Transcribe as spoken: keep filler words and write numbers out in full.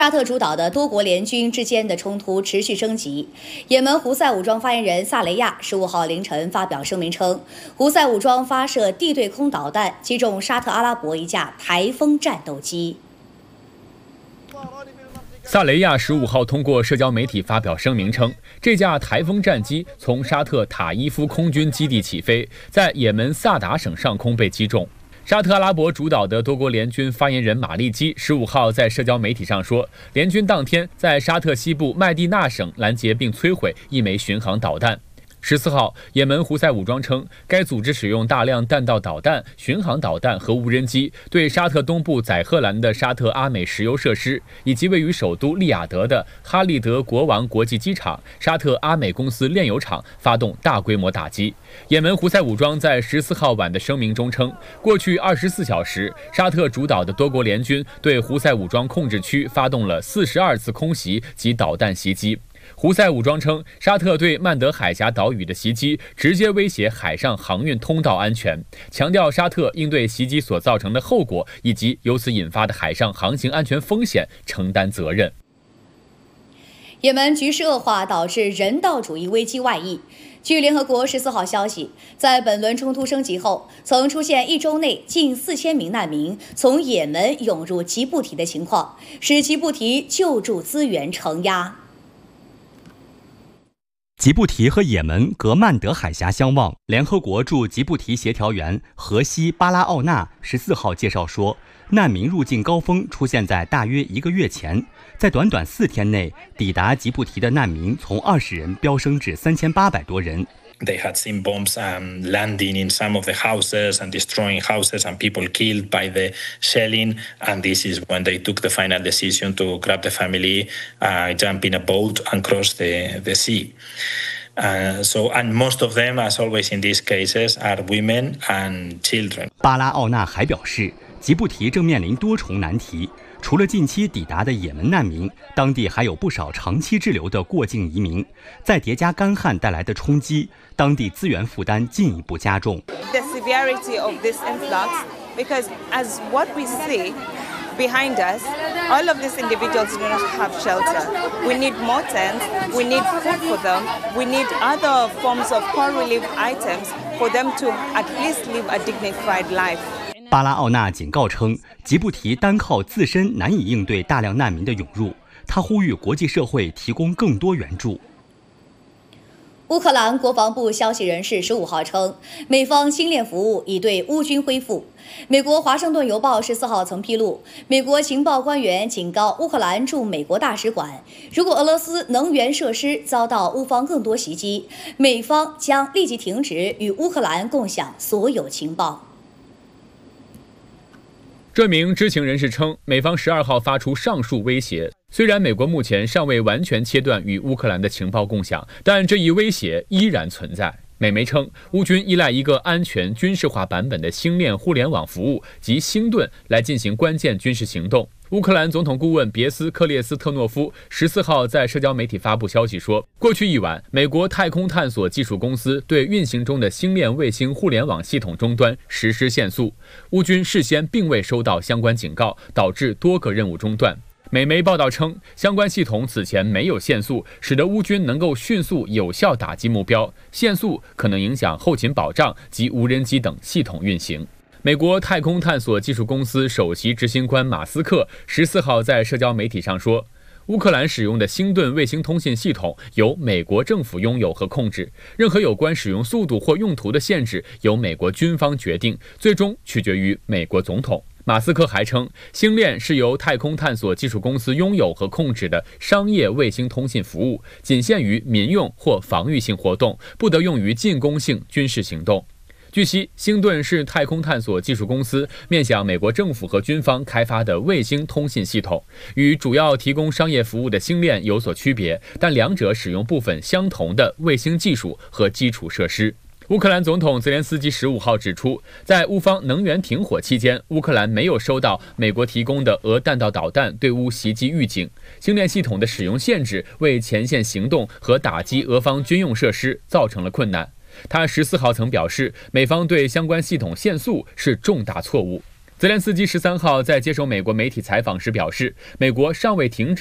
沙特主导的多国联军之间的冲突持续升级。也门胡塞武装发言人萨雷亚十五号凌晨发表声明称，胡塞武装发射地对空导弹击中沙特阿拉伯一架台风战斗机。 萨雷亚十五号通过社交媒体发表声明称，这架台风战机从沙特塔伊夫空军基地起飞，在也门萨达省上空被击中。沙特阿拉伯主导的多国联军发言人马利基十五号在社交媒体上说，联军当天在沙特西部麦地那省拦截并摧毁一枚巡航导弹。十四号，也门胡塞武装称，该组织使用大量弹道导弹、巡航导弹和无人机，对沙特东部载荷兰的沙特阿美石油设施，以及位于首都利雅得的哈利德国王国际机场、沙特阿美公司炼油厂发动大规模打击。也门胡塞武装在十四号晚的声明中称，过去二十四小时，沙特主导的多国联军对胡塞武装控制区发动了四十二次空袭及导弹袭击。胡塞武装称，沙特对曼德海峡岛屿的袭击直接威胁海上航运通道安全，强调沙特应对袭击所造成的后果以及由此引发的海上航行安全风险承担责任。 也门局势恶化导致人道主义危机外溢。据联合国十四号消息，在本轮冲突升级后，曾出现一周内近四千名难民从也门涌入吉布提的情况，使吉布提救助资源承压。 吉布提和也门隔曼德海峡相望。联合国驻吉布提协调员荷西巴拉奥纳十四号介绍说，难民入境高峰出现在大约一个月前，在短短四天内，抵达吉布提的难民从二十人飙升至三千八百多人。 They had seen bombs um, landing in some of the houses and destroying houses and people killed by the shelling. And this is when they took the final decision to grab the family, uh, jump in a boat and cross the, the sea. Uh, so, and most of them, as always in these cases, are women and children. 巴拉奥纳还表示，吉布提正面临多重难题。除了近期抵达的也门难民，当地还有不少长期滞留的过境移民，再叠加干旱带来的冲击，当地资源负担进一步加重。 The severity of this influx, because as what we see behind us, all of these individuals do not have shelter. We need more tents, we need food for them, we need other forms of poor relief items for them to at least live a dignified life. 巴拉奥纳警告称，吉布提单靠自身难以应对大量难民的涌入，他呼吁国际社会提供更多援助。 乌克兰国防部消息人士十五号称，美方星链服务已对乌军恢复。美国《华盛顿邮报》十四号曾披露，美国情报官员警告乌克兰驻美国大使馆，如果俄罗斯能源设施遭到乌方更多袭击，美方将立即停止与乌克兰共享所有情报。 这名知情人士称，美方十二号发出上述威胁。虽然美国目前尚未完全切断与乌克兰的情报共享，但这一威胁依然存在。美媒称，乌军依赖一个安全军事化版本的星链互联网服务及星盾来进行关键军事行动。乌克兰总统顾问别斯克列斯特诺夫十四号在社交媒体发布消息说，过去一晚，美国太空探索技术公司对运行中的星链卫星互联网系统终端实施限速，乌军事先并未收到相关警告，导致多个任务中断。美媒报道称，相关系统此前没有限速，使得乌军能够迅速有效打击目标，限速可能影响后勤保障及无人机等系统运行。美国太空探索技术公司首席执行官马斯克十四号在社交媒体上说，乌克兰使用的星盾卫星通信系统由美国政府拥有和控制，任何有关使用速度或用途的限制由美国军方决定，最终取决于美国总统。马斯克还称，星链是由太空探索技术公司拥有和控制的商业卫星通信服务，仅限于民用或防御性活动，不得用于进攻性军事行动。据悉，星盾是太空探索技术公司面向美国政府和军方开发的卫星通信系统，与主要提供商业服务的星链有所区别，但两者使用部分相同的卫星技术和基础设施。乌克兰总统泽连斯基十五号指出，在乌方能源停火期间，乌克兰没有收到美国提供的俄弹道导弹对乌袭击预警，星链系统的使用限制为前线行动和打击俄方军用设施造成了困难。他十四号曾表示，美方对相关系统限速是重大错误。 泽连斯基十三号在接受美国媒体采访时表示，美国尚未停止